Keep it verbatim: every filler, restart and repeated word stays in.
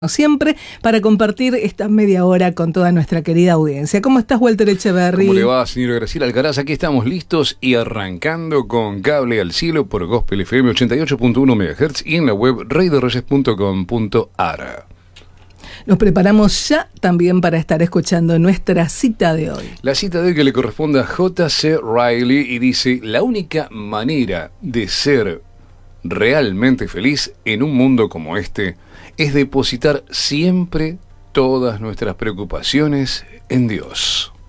Siempre para compartir esta media hora con toda nuestra querida audiencia. ¿Cómo estás, Walter Echeverry? ¿Cómo le va, señora Graciela Alcaraz? Aquí estamos listos y arrancando con Cable al Cielo por Gospel F M ochenta y ocho punto uno megahertz y en la web rey de reyes punto com punto a r. Nos preparamos ya también para estar escuchando nuestra cita de hoy. La cita de hoy que le corresponde a J C Riley y dice: la única manera de ser realmente feliz en un mundo como este es depositar siempre todas nuestras preocupaciones en Dios.